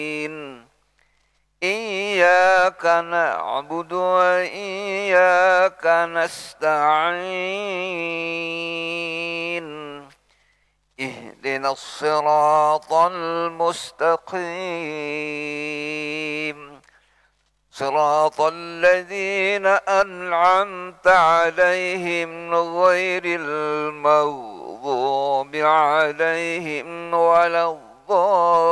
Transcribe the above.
إياك نعبد وإياك نستعين اهدنا الصراط المستقيم صراط الذين أنعمت عليهم غير المغضوب عليهم ولا الضالين